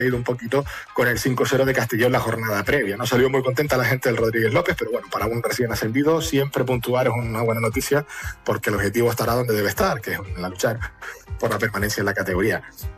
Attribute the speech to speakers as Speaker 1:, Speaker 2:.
Speaker 1: ido un poquito con el 5-0 de Castellón en la jornada previa. No salió muy contenta la gente del Rodríguez López, pero bueno, para un recién ascendido siempre puntuar es una buena noticia, porque el objetivo estará donde debe estar, que es en la luchar por la permanencia en la categoría.